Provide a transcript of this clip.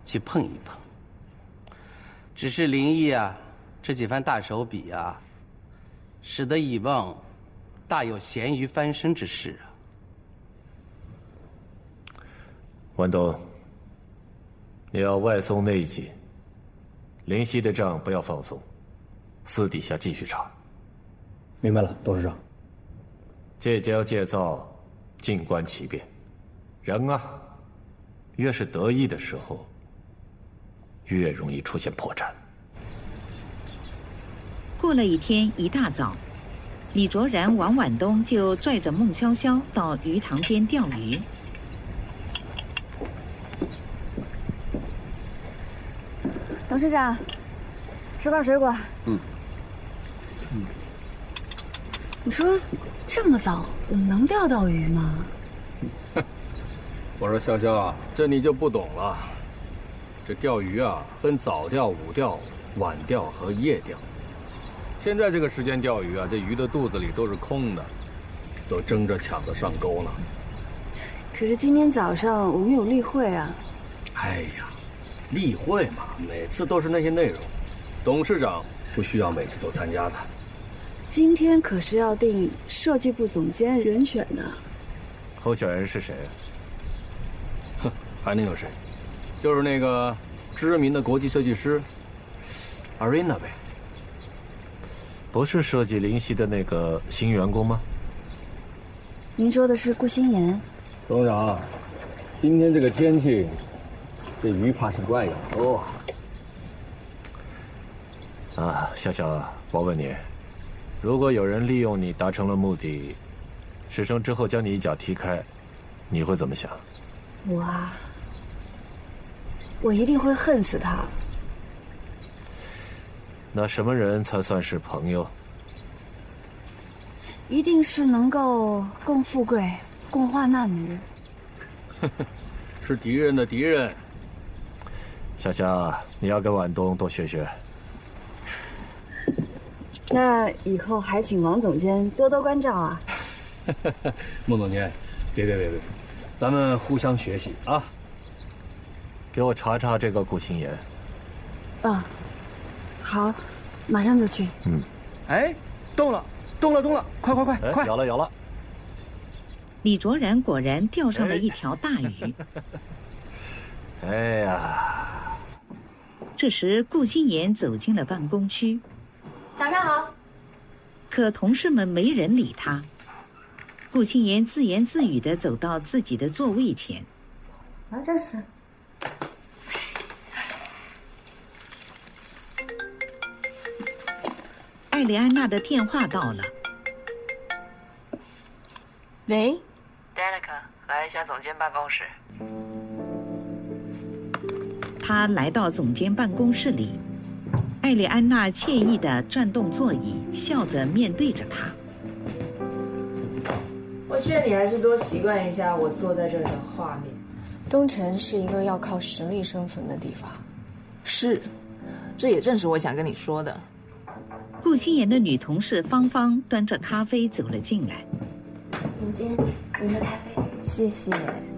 去碰一碰。只是林毅啊，这几番大手笔啊，使得以望大有咸鱼翻身之势啊。 万东，你要外松内紧，林夕的账不要放松，私底下继续查。 明白了，董事长。 戒骄戒躁，静观其变。人啊，越是得意的时候，越容易出现破绽。 过了一天一大早，李卓然、王晚东就拽着孟潇潇到鱼塘边钓鱼。 董事长，吃块水果。你说这么早，我们能钓到鱼吗？ 我说潇潇啊，这你就不懂了。这钓鱼啊，分早钓、午钓、晚钓和夜钓。现在这个时间钓鱼啊，这鱼的肚子里都是空的，都争着抢着上钩呢。 可是今天早上我们有例会啊。 哎呀，例会嘛，每次都是那些内容，董事长不需要每次都参加的。 今天可是要定设计部总监人选的。 候选人是谁？ 哼，还能有谁？就是那个知名的国际设计师 Arena 呗。 不是设计林夕的那个新员工吗？ 您说的是顾新言。 董事长，今天这个天气，这鱼怕是怪咬多啊。 啊，潇潇，我问你，如果有人利用你达成了目的，事成之后将你一脚踢开，你会怎么想？ 我一定会恨死他。 那什么人才算是朋友？ 一定是能够共富贵、共患难的人。 是敌人的敌人。 潇潇，你要跟晚东多学学。 那以后还请王总监多多关照啊。 孟总监，别，咱们互相学习啊。 给我查查这个顾新言。 好，马上就去。 哎，动了，快！ 有了！ 李卓然果然钓上了一条大鱼。 哎呀！ 这时，顾新言走进了办公区。 早上好。 可同事们没人理他。顾新言自言自语地走到自己的座位前。 这是。 艾丽安娜的电话到了。 喂 ，Danica， 来一下总监办公室。 他来到总监办公室里，艾丽安娜惬意地转动座椅，笑着面对着他。 我劝你还是多习惯一下我坐在这里的画面。 东城是一个要靠实力生存的地方。 是，这也正是我想跟你说的。 顾新言的女同事芳芳端着咖啡走了进来。 总监，您的咖啡。谢谢。